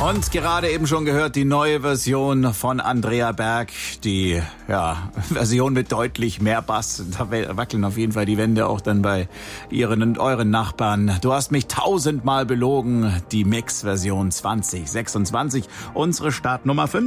Und gerade eben schon gehört die neue Version von Andrea Berg, die Version mit deutlich mehr Bass. Da wackeln auf jeden Fall die Wände auch dann bei ihren und euren Nachbarn. Du hast mich 1000-mal belogen, die Mix-Version 2026, unsere Startnummer 5.